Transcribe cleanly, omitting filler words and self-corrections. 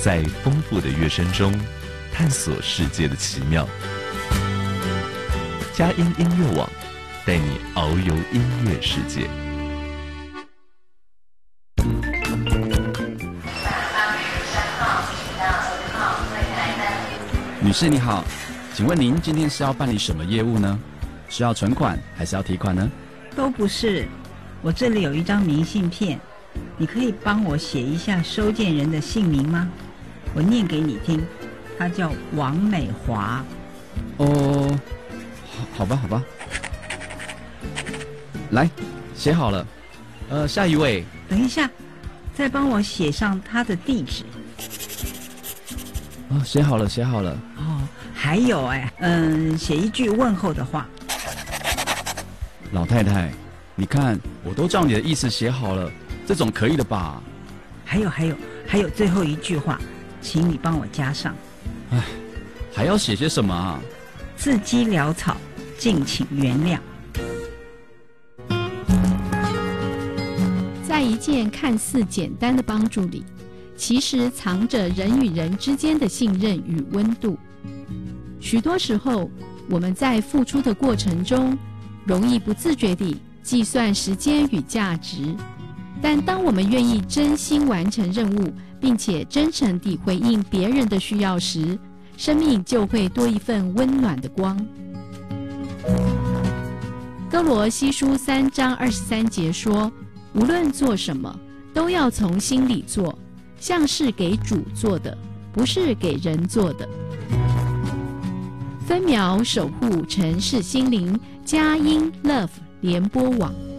在丰富的乐声中探索世界的奇妙。佳音音乐网带你遨游音乐世界。 女士你好，请问您今天是要办理什么业务呢？是要存款还是要提款呢？ 都不是，我这里有一张明信片，你可以帮我写一下收件人的姓名吗？我念给你听，他叫王美华。 哦，好吧，来，写好了。下一位。 等一下，再帮我写上他的地址。 哦，写好了。 哦，还有写一句问候的话。 老太太，你看，我都照你的意思写好了，这种可以的吧？ 还有最后一句话，请你帮我加上。 哎，还要写些什么啊？ 字迹潦草，敬请原谅。 在一件看似简单的帮助里，其实藏着人与人之间的信任与温度。许多时候，我们在付出的过程中，容易不自觉地计算时间与价值，但当我们愿意真心完成任务，并且真诚地回应别人的需要时，生命就会多一份温暖的光。哥罗西书3章23节说，无论做什么，都要从心里做，像是给主做的，不是给人做的。分秒守护城市心灵，佳音 Love 联播网。